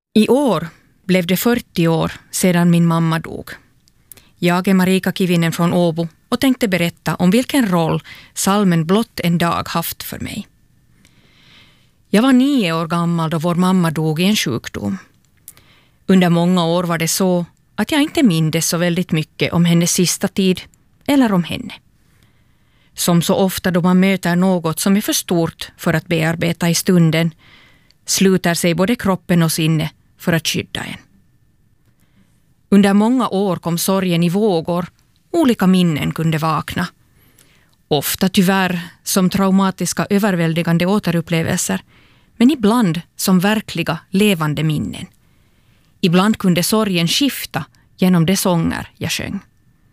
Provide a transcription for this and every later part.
I år blev det 40 år sedan min mamma dog. Jag är Marika Kivinen från Åbo och tänkte berätta om vilken roll salmen Blott en dag haft för mig. Jag var 9 år gammal då vår mamma dog i en sjukdom. Under många år var det så att jag inte mindes så väldigt mycket om hennes sista tid eller om henne. Som så ofta då man möter något som är för stort för att bearbeta i stunden sluter sig både kroppen och sinne för att skydda en. Under många år kom sorgen i vågor, olika minnen kunde vakna. Ofta tyvärr som traumatiska överväldigande återupplevelser, men ibland som verkliga levande minnen. Ibland kunde sorgen skifta genom de sånger jag sjöng.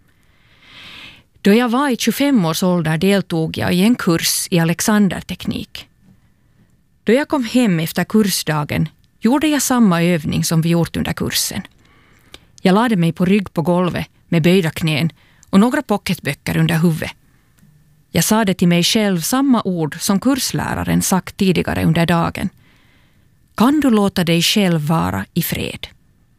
Då jag var i 25 års ålder deltog jag i en kurs i Alexanderteknik. Då jag kom hem efter kursdagen gjorde jag samma övning som vi gjort under kursen. Jag lade mig på rygg på golvet med böjda knän och några pocketböcker under huvudet. Jag sa det till mig själv samma ord som kursläraren sagt tidigare under dagen. Kan du låta dig själv vara i fred?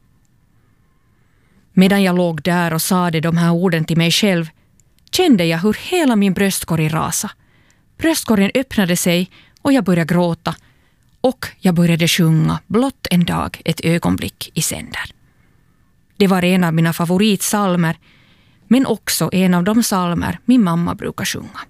Medan jag låg där och sade de här orden till mig själv kände jag hur hela min bröstkorg rasade. Bröstkorgen öppnade sig och jag började gråta. Och jag började sjunga Blott en dag, ett ögonblick i sänder. Det var en av mina favoritsalmer, men också en av de salmer min mamma brukar sjunga.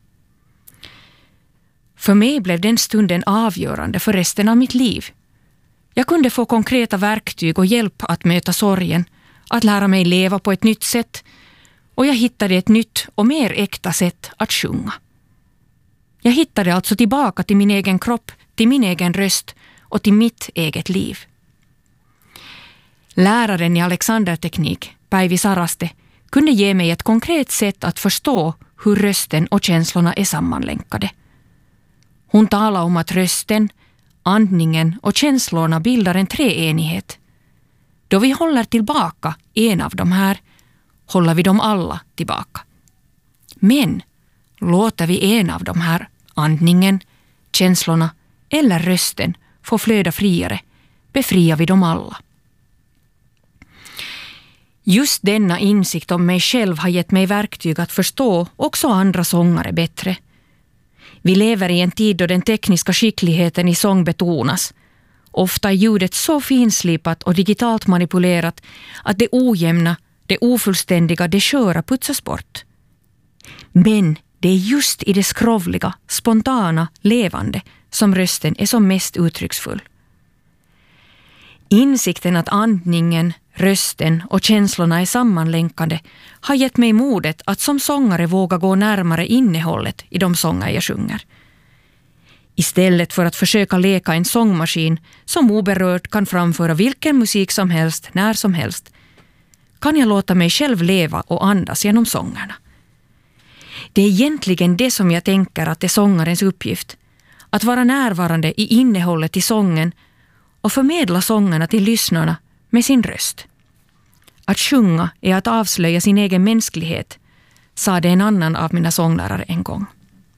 För mig blev den stunden avgörande för resten av mitt liv. Jag kunde få konkreta verktyg och hjälp att möta sorgen, att lära mig leva på ett nytt sätt, och jag hittade ett nytt och mer äkta sätt att sjunga. Jag hittade alltså tillbaka till min egen kropp, till min egen röst och till mitt eget liv. Läraren i Alexanderteknik, Päivi Saraste, kunde ge mig ett konkret sätt att förstå hur rösten och känslorna är sammanlänkade. Hon talade om att rösten, andningen och känslorna bildar en treenighet. Då vi håller tillbaka en av de här, håller vi dem alla tillbaka. Men låter vi en av de här, andningen, känslorna eller rösten, få flöda friare, befriar vi dem alla. Just denna insikt om mig själv har gett mig verktyg att förstå också andra sångare bättre. Vi lever i en tid då den tekniska skickligheten i sång betonas. Ofta är ljudet så finslipat och digitalt manipulerat att det ojämna, det ofullständiga, det sköra putsas bort. Men det är just i det skrovliga, spontana, levande som rösten är som mest uttrycksfull. Insikten att andningen, rösten och känslorna är sammanlänkade har gett mig modet att som sångare våga gå närmare innehållet i de sånger jag sjunger. Istället för att försöka leka en sångmaskin som oberörd kan framföra vilken musik som helst, när som helst, kan jag låta mig själv leva och andas genom sångerna. Det är egentligen det som jag tänker att är sångarens uppgift, att vara närvarande i innehållet i sången och förmedla sångerna till lyssnarna med sin röst. Att sjunga är att avslöja sin egen mänsklighet, sa det en annan av mina sånglärare en gång.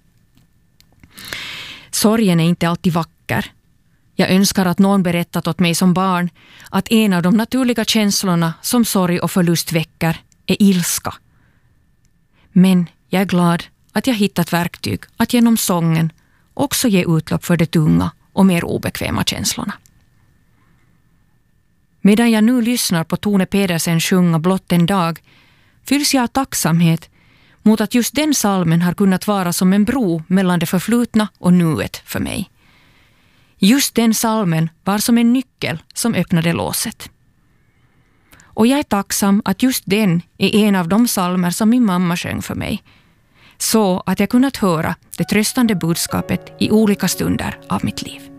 Sorgen är inte alltid vacker. Jag önskar att någon berättat åt mig som barn att en av de naturliga känslorna som sorg och förlust väcker är ilska. Men jag är glad att jag hittat verktyg att genom sången också ge utlopp för de tunga och mer obekväma känslorna. Medan jag nu lyssnar på Tone Pedersen sjunga Blott en dag fylls jag av tacksamhet mot att just den salmen har kunnat vara som en bro mellan det förflutna och nuet för mig. Just den salmen var som en nyckel som öppnade låset. Och jag är tacksam att just den är en av de salmer som min mamma sjöng för mig, så att jag kunnat höra det tröstande budskapet i olika stunder av mitt liv.